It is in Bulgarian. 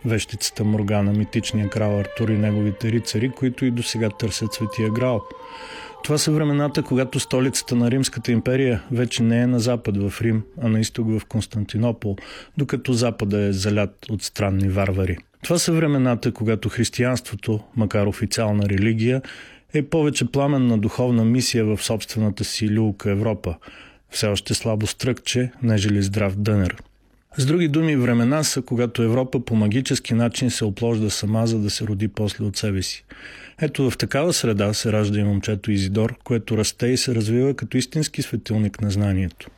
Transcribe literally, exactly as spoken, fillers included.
вещицата Моргана, митичния крал Артур и неговите рицари, които и досега търсят Светия Грал. Това са времената, когато столицата на Римската империя вече не е на запад в Рим, а на изток в Константинопол, докато запада е залят от странни варвари. Това са времената, когато християнството, макар официална религия, е повече пламенна духовна мисия в собствената си люлка Европа, все още слабо стръкче, нежели здрав дънер. С други думи, времена са, когато Европа по магически начин се опложда сама, за да се роди после от себе си. Ето в такава среда се ражда и момчето Изидор, което расте и се развива като истински светилник на знанието.